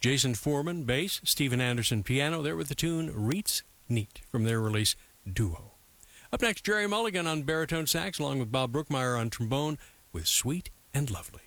Jason Foreman, bass, Steven Anderson, piano, there with the tune Reets Neat from their release Duo. Up next, Jerry Mulligan on baritone sax, along with Bob Brookmeyer on trombone with Sweet and Lovely.